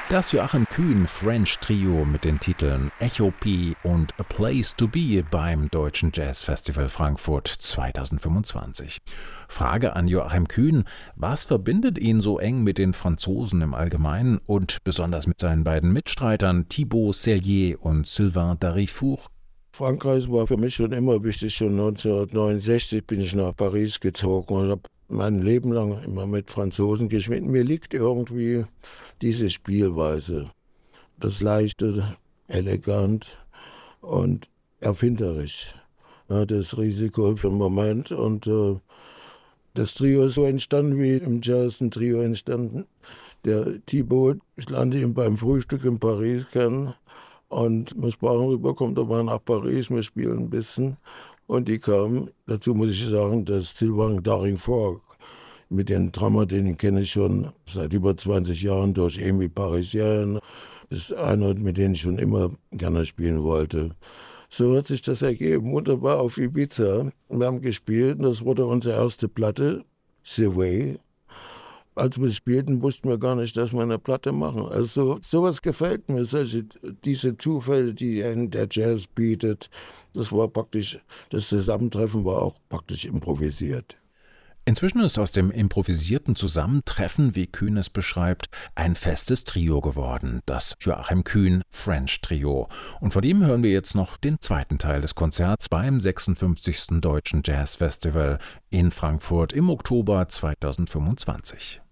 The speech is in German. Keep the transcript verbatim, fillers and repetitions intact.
Das Joachim Kühn French Trio mit den Titeln Echo P und A Place to Be beim Deutschen Jazzfestival Frankfurt zweitausendfünfundzwanzig. Frage an Joachim Kühn: Was verbindet ihn so eng mit den Franzosen im Allgemeinen und besonders mit seinen beiden Mitstreitern Thibaut Sellier und Sylvain Darifour? Frankreich war für mich schon immer wichtig. Schon neunzehnhundertneunundsechzig bin ich nach Paris gezogen und habe mein Leben lang immer mit Franzosen gespielt. Mir liegt irgendwie diese Spielweise. Das Leichte, elegant und erfinderisch. Ja, das Risiko für den Moment. Und äh, das Trio ist so entstanden, wie im Jazz ein Trio entstanden. Der Thibaut, ich lernte ihn beim Frühstück in Paris kennen. Und wir sprachen rüber, kommt doch mal nach Paris, wir spielen ein bisschen. Und die kamen, dazu muss ich sagen, dass Sylvain Darifour, mit den Drummer, den kenne ich schon seit über zwanzig Jahren durch Amy Parisien, ist einer, mit dem ich schon immer gerne spielen wollte. So hat sich das ergeben, wunderbar auf Ibiza. Wir haben gespielt, das wurde unsere erste Platte, The Way. Als wir spielten, wussten wir gar nicht, dass wir eine Platte machen. Also sowas gefällt mir, solche, diese Zufälle, die der Jazz bietet. Das war praktisch, das Zusammentreffen war auch praktisch improvisiert. Inzwischen ist aus dem improvisierten Zusammentreffen, wie Kühn es beschreibt, ein festes Trio geworden, das Joachim Kühn French Trio. Und von ihm hören wir jetzt noch den zweiten Teil des Konzerts beim sechsundfünfzigsten Deutschen Jazzfestival in Frankfurt im Oktober zweitausendfünfundzwanzig.